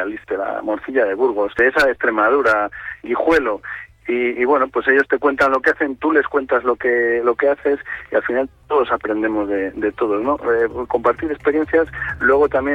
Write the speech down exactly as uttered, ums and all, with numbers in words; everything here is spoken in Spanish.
Aliste, la morcilla de Burgos, esa de Extremadura, Guijuelo. Y, y bueno, pues ellos te cuentan lo que hacen, tú les cuentas lo que lo que haces y al final todos aprendemos de, de todos, ¿no? Eh, compartir experiencias, luego también